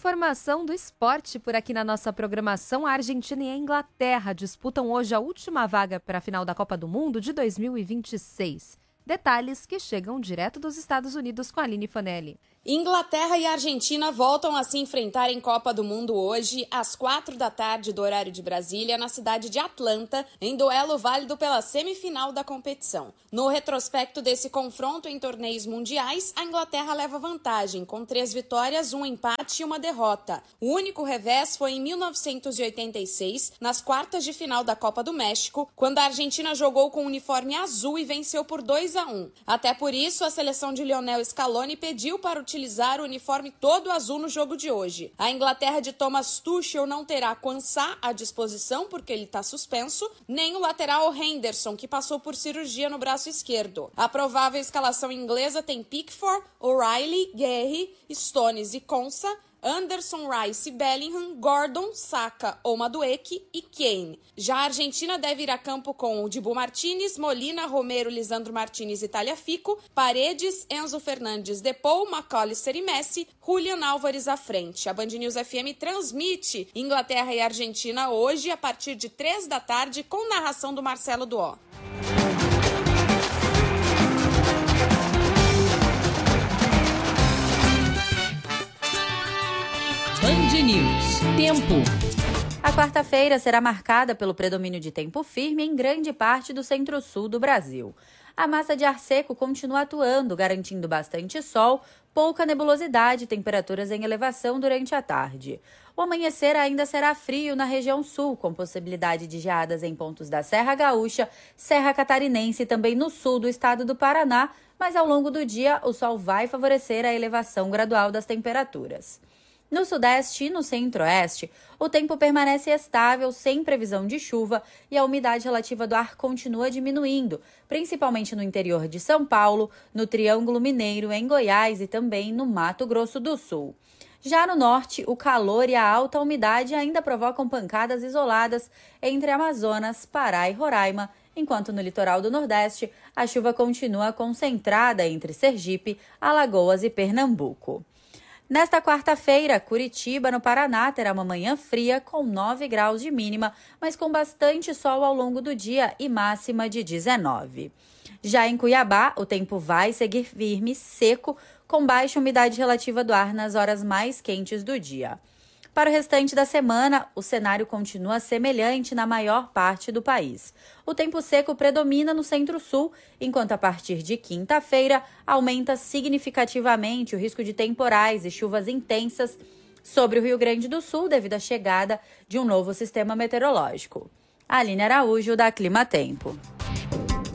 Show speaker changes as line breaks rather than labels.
informação do esporte por aqui na nossa programação. A Argentina e a Inglaterra disputam hoje a última vaga para a final da Copa do Mundo de 2026. Detalhes que chegam direto dos Estados Unidos com a Aline Fanelli.
Inglaterra e Argentina voltam a se enfrentar em Copa do Mundo hoje, às 4h do horário de Brasília, na cidade de Atlanta, em duelo válido pela semifinal da competição. No retrospecto desse confronto em torneios mundiais, a Inglaterra leva vantagem, com 3 vitórias, 1 empate e 1 derrota. O único revés foi em 1986, nas quartas de final da Copa do México, quando a Argentina jogou com o uniforme azul e venceu por 2-1. Até por isso, a seleção de Lionel Scaloni pediu para utilizar o uniforme todo azul no jogo de hoje. A Inglaterra de Thomas Tuchel não terá Quansah à disposição porque ele está suspenso, nem o lateral Henderson, que passou por cirurgia no braço esquerdo. A provável escalação inglesa tem Pickford, O'Reilly, Guerri, Stones e Quansah, Anderson, Rice, Bellingham, Gordon, Saka ou Madueke e Kane. Já a Argentina deve ir a campo com o Dibu Martínez, Molina, Romero, Lisandro Martínez e Tagliafico, Paredes, Enzo Fernandes, Depou, McAllister e Messi, Julian Álvares à frente. A Band News FM transmite Inglaterra e Argentina hoje a partir de 15h com narração do Marcelo Duó.
Band News. Tempo.
A quarta-feira será marcada pelo predomínio de tempo firme em grande parte do centro-sul do Brasil. A massa de ar seco continua atuando, garantindo bastante sol, pouca nebulosidade e temperaturas em elevação durante a tarde. O amanhecer ainda será frio na região sul, com possibilidade de geadas em pontos da Serra Gaúcha, Serra Catarinense e também no sul do estado do Paraná, mas ao longo do dia o sol vai favorecer a elevação gradual das temperaturas. No sudeste e no centro-oeste, o tempo permanece estável, sem previsão de chuva, e a umidade relativa do ar continua diminuindo, principalmente no interior de São Paulo, no Triângulo Mineiro, em Goiás e também no Mato Grosso do Sul. Já no norte, o calor e a alta umidade ainda provocam pancadas isoladas entre Amazonas, Pará e Roraima, enquanto no litoral do Nordeste, a chuva continua concentrada entre Sergipe, Alagoas e Pernambuco. Nesta quarta-feira, Curitiba, no Paraná, terá uma manhã fria com 9 graus de mínima, mas com bastante sol ao longo do dia e máxima de 19. Já em Cuiabá, o tempo vai seguir firme, seco, com baixa umidade relativa do ar nas horas mais quentes do dia. Para o restante da semana, o cenário continua semelhante na maior parte do país. O tempo seco predomina no centro-sul, enquanto a partir de quinta-feira aumenta significativamente o risco de temporais e chuvas intensas sobre o Rio Grande do Sul devido à chegada de um novo sistema meteorológico. Aline Araújo, da Clima Tempo.